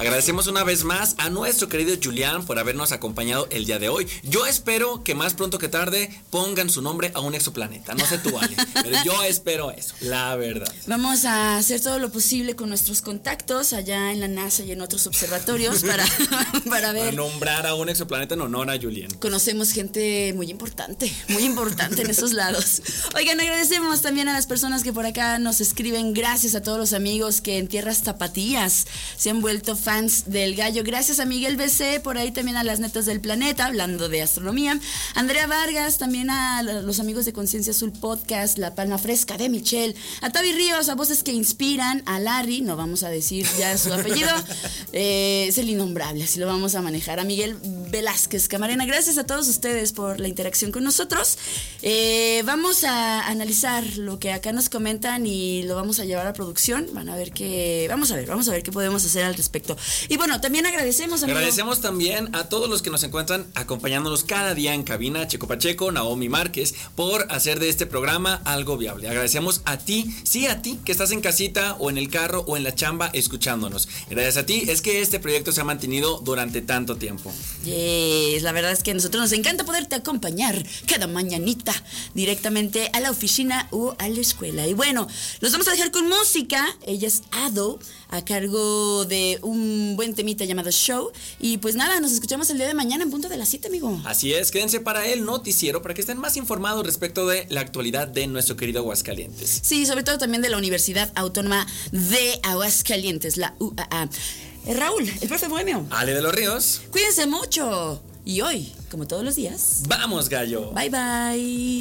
Agradecemos una vez más a nuestro querido Julián por habernos acompañado el día de hoy. Yo espero que más pronto que tarde pongan su nombre a un exoplaneta. No sé tú, Ale, pero yo espero eso, la verdad. Vamos a hacer todo lo posible con nuestros contactos allá en la NASA y en otros observatorios para ver. Para nombrar a un exoplaneta en honor a Julián. Conocemos gente muy importante en esos lados. Oigan, agradecemos también a las personas que por acá nos escriben. Gracias a todos los amigos que en tierras tapatías se han vuelto fans del gallo. Gracias a Miguel BC, por ahí también a las netas del planeta, hablando de astronomía. Andrea Vargas, también a los amigos de Conciencia Azul Podcast, La Palma Fresca de Michelle, a Tavi Ríos, a Voces que Inspiran, a Larry, no vamos a decir ya su apellido, es el innombrable, así lo vamos a manejar, a Miguel Velázquez Camarena. Gracias a todos ustedes por la interacción con nosotros. Vamos a analizar lo que acá nos comentan y lo vamos a llevar a producción. Vamos a ver qué podemos hacer al respecto. Y bueno, también agradecemos, amigo. Agradecemos también a todos los que nos encuentran acompañándonos cada día en cabina, Checo Pacheco, Naomi Márquez, por hacer de este programa algo viable. Agradecemos a ti, sí, a ti, que estás en casita o en el carro o en la chamba escuchándonos. Gracias a ti es que este proyecto se ha mantenido durante tanto tiempo. Yes, la verdad es que a nosotros nos encanta poderte acompañar cada mañanita directamente a la oficina o a la escuela. Y bueno, los vamos a dejar con música. Ella es Ado, a cargo de un buen temita llamado Show. Y pues nada, nos escuchamos el día de mañana en punto de las 7, amigo. Así es, quédense para el noticiero para que estén más informados respecto de la actualidad de nuestro querido Aguascalientes. Sí, sobre todo también de la Universidad Autónoma de Aguascalientes, la UAA. Raúl, el profe Bohemio. Ale de los Ríos. Cuídense mucho. Y hoy, como todos los días, ¡vamos, gallo! Bye, bye.